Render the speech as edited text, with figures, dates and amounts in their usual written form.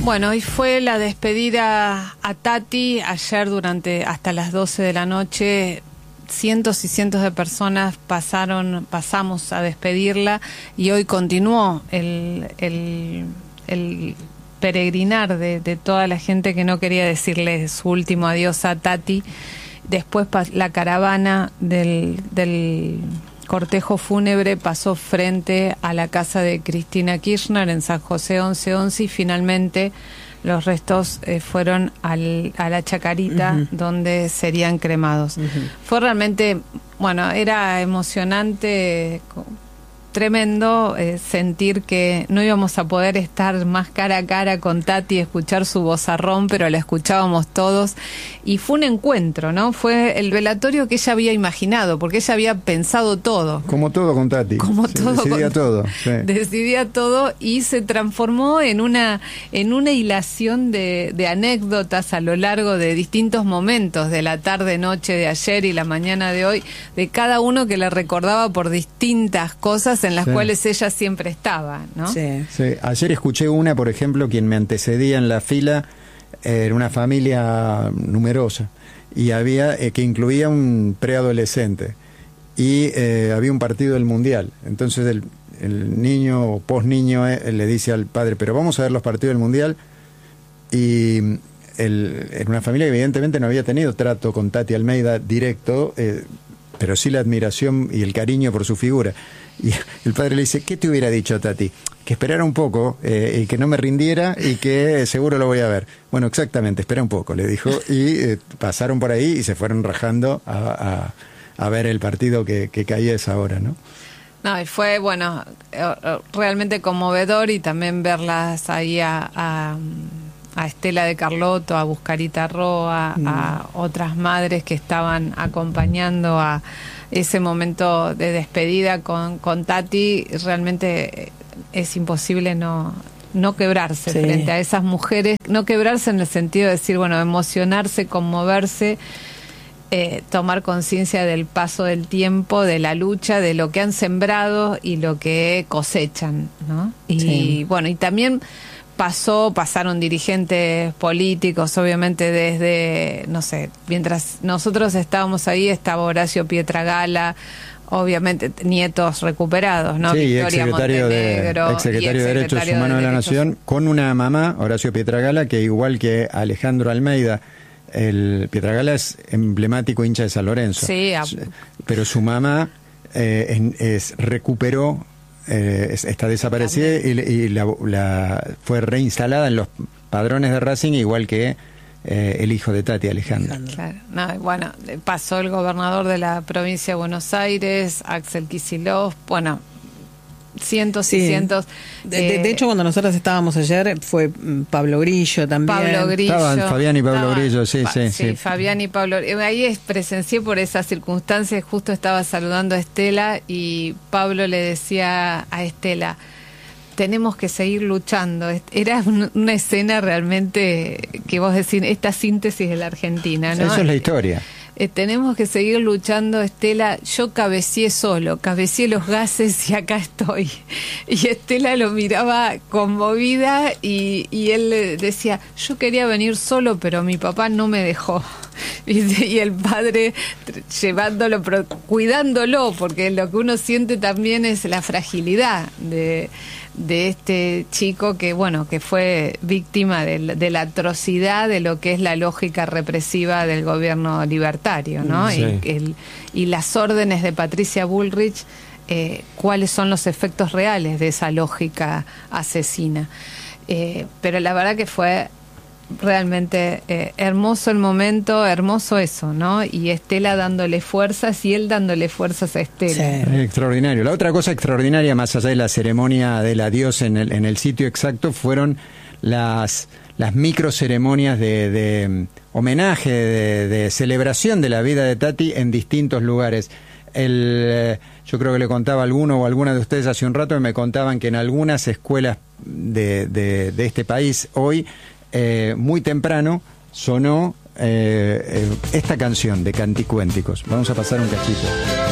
Bueno, hoy fue la despedida a Tati. Ayer hasta las 12 de la noche, cientos y cientos de personas pasamos a despedirla, y hoy continuó el peregrinar de toda la gente que no quería decirle su último adiós a Tati. Después la caravana del cortejo fúnebre pasó frente a la casa de Cristina Kirchner en San José 1111, y finalmente los restos fueron a la Chacarita, donde serían cremados. Fue realmente, bueno, era emocionante, tremendo sentir que no íbamos a poder estar más cara a cara con Tati, escuchar su vozarrón, pero la escuchábamos todos, y fue un encuentro, ¿no? Fue el velatorio que ella había imaginado, porque ella había pensado todo. Como todo con Tati. Como todo. Decidía todo. Sí. Decidía todo, y se transformó en una hilación de anécdotas a lo largo de distintos momentos de la tarde-noche de ayer y la mañana de hoy, de cada uno que la recordaba por distintas cosas en las cuales ella siempre estaba, ¿no? Sí. Ayer escuché una, por ejemplo, quien me antecedía en la fila, era una familia numerosa, y había que incluía un preadolescente, y había un partido del Mundial. Entonces el niño o posniño le dice al padre, pero vamos a ver los partidos del Mundial, y era una familia que evidentemente no había tenido trato con Tati Almeida directo, pero sí la admiración y el cariño por su figura. Y el padre le dice, ¿qué te hubiera dicho, Tati? Que esperara un poco, y que no me rindiera, y que seguro lo voy a ver. Bueno, exactamente, espera un poco, le dijo, y pasaron por ahí y se fueron rajando a ver el partido que caía a esa hora, ¿no? No, y fue, bueno, realmente conmovedor, y también verlas ahí a Estela de Carlotto, a Buscarita Roa, a otras madres que estaban acompañando a ese momento de despedida con Tati. Realmente es imposible no quebrarse frente a esas mujeres, no quebrarse en el sentido de decir, bueno, emocionarse, conmoverse, tomar conciencia del paso del tiempo, de la lucha, de lo que han sembrado y lo que cosechan, ¿no? Y bueno, y también pasaron dirigentes políticos, obviamente desde, no sé, mientras nosotros estábamos ahí estaba Horacio Pietragala, obviamente nietos recuperados, ¿no? Sí, Victoria Montenegro, exsecretario de Derechos Humanos de la Nación, con una mamá, Horacio Pietragala, que igual que Alejandro Almeida, el Pietragala es emblemático hincha de San Lorenzo, pero su mamá recuperó, está desaparecida, y la fue reinstalada en los padrones de Racing, igual que el hijo de Tati, Alejandro. Claro. No, bueno, pasó el gobernador de la provincia de Buenos Aires, Axel Kicillof, bueno, cientos y cientos. De hecho, cuando nosotros estábamos ayer, fue Pablo Grillo también. Estaban Fabián y Pablo Grillo, sí. Fabián y Pablo. Ahí presencié por esas circunstancias, justo estaba saludando a Estela, y Pablo le decía a Estela, tenemos que seguir luchando. Era una escena realmente que vos decís, esta síntesis de la Argentina, ¿no? Eso es la historia. Tenemos que seguir luchando, Estela. Yo cabeceé los gases y acá estoy. Y Estela lo miraba conmovida, y él le decía, yo quería venir solo, pero mi papá no me dejó. Y el padre llevándolo, cuidándolo, porque lo que uno siente también es la fragilidad de este chico que, bueno, que fue víctima de la atrocidad de lo que es la lógica represiva del gobierno libertario, ¿no? Sí. Y las órdenes de Patricia Bullrich, cuáles son los efectos reales de esa lógica asesina. Pero la verdad que fue realmente hermoso el momento, hermoso eso, ¿no? Y Estela dándole fuerzas y él dándole fuerzas a Estela. Sí. Extraordinario. La otra cosa extraordinaria, más allá de la ceremonia del adiós en el sitio exacto, fueron las micro ceremonias de homenaje, de celebración de la vida de Tati en distintos lugares. Yo creo que le contaba a alguno o alguna de ustedes hace un rato, me contaban que en algunas escuelas de este país hoy, muy temprano, sonó esta canción de Canticuénticos. Vamos a pasar un cachito.